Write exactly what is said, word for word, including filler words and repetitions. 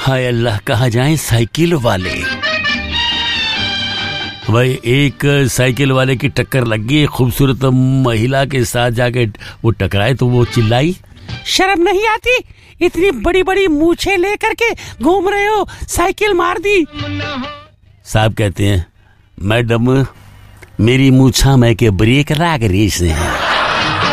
हाय अल्लाह, कहाँ जाएं साइकिल वाले। भाई एक साइकिल वाले की टक्कर लग गई, खूबसूरत महिला के साथ जाके वो टकराए तो वो चिल्लाई, शर्म नहीं आती, इतनी बड़ी बड़ी मूछें लेकर के घूम रहे हो, साइकिल मार दी। साहब कहते हैं, मैडम मेरी मूछा में के ब्रेक लाग रही से हैं।